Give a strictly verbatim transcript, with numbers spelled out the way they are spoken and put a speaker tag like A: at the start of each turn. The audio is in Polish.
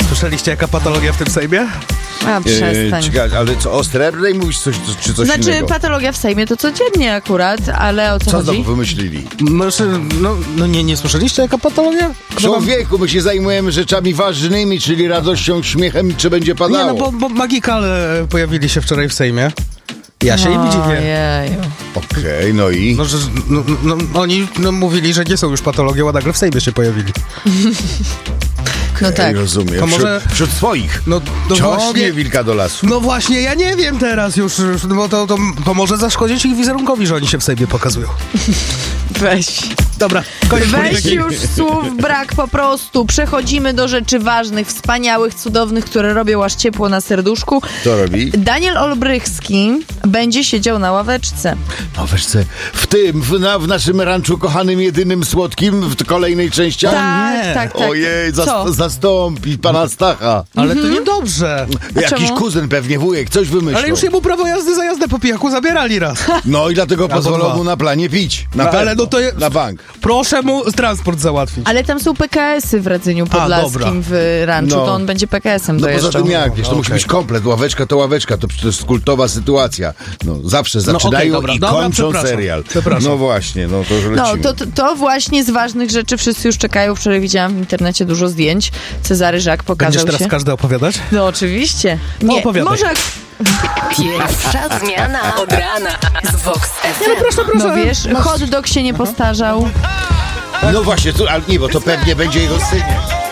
A: Słyszeliście, jaka patologia w tym Sejmie?
B: A, przestań.
C: E, ciekawe, ale co, o Srebrnej mówisz coś, czy coś
B: Znaczy,
C: innego?
B: patologia w Sejmie to codziennie akurat, ale o co,
C: Co
B: chodzi?
C: znowu wymyślili?
A: No, no, no nie, nie słyszeliście, jaka patologia? Kto wam-
C: Człowieku, my się zajmujemy rzeczami ważnymi, czyli radością, śmiechem, czy będzie padało.
A: Nie, no bo, bo magikale pojawili się wczoraj w Sejmie. Ja się im dziwię.
B: Ojeju.
C: Okej, no i?
A: No, że, no, no, oni no, mówili, że nie są już patologią, a nagle w Sejmie się pojawili.
B: No tak.
C: Ej, rozumiem.
A: To może-
C: Wśród, wśród swoich.
A: No, no
C: Ciągnie
A: właśnie,
C: wilka do lasu.
A: no właśnie, ja nie wiem teraz już, już bo to, to, to może zaszkodzić ich wizerunkowi, że oni się w Sejmie pokazują.
B: Weź.
A: Dobra, koniec
B: Weź
A: polityki.
B: już słów brak po prostu. Przechodzimy do rzeczy ważnych, wspaniałych, cudownych, które robią aż ciepło na serduszku.
C: Co robi?
B: Daniel Olbrychski będzie siedział na ławeczce.
C: No wiesz co, w tym, w, na, w naszym ranczu kochanym, jedynym, słodkim, w kolejnej części.
B: Tak,
A: nie.
B: tak, tak.
C: Ojej,
B: Co?
C: zas, zastąpi pana Stacha.
A: Ale to niedobrze.
C: Jakiś
B: czemu?
C: kuzyn pewnie, wujek, coś wymyślał.
A: Ale już jemu prawo jazdy za jazdę po pijaku zabierali raz.
C: No i dlatego
A: Albo
C: pozwolą
A: dwa.
C: mu na planie pić. Na
A: No,
C: pewno.
A: ale no to je-
C: Na bank.
A: Proszę mu transport załatwić.
B: Ale tam są P K esy w Radzyniu
A: dobra.
B: Podlaskim w ranczu,
C: No.
B: to on będzie P K esem
C: No poza
B: dojeżdżał.
C: tym jak, wiesz, to
A: Okej.
C: musi być komplet, ławeczka to ławeczka, to przecież kultowa sytuacja. No zawsze zaczynają
A: okej, dobra,
C: i
A: dobra,
C: kończą
A: przepraszam,
C: serial.
A: przepraszam.
C: No właśnie, no to już lecimy.
B: No, to, to, to właśnie z ważnych rzeczy wszyscy już czekają. Wczoraj widziałam w internecie dużo zdjęć. Cezary Żak pokazał
A: Będziesz teraz
B: się.
A: każdy opowiadać?
B: No oczywiście.
A: No,
B: Nie,
A: opowiadaj.
B: może...
D: Pierwsza zmiana od rana z Vox F M.
A: Proszę, proszę.
B: No wiesz, hot dog się nie postarzał.
C: No właśnie, tu, ale nie, bo to pewnie będzie jego synie.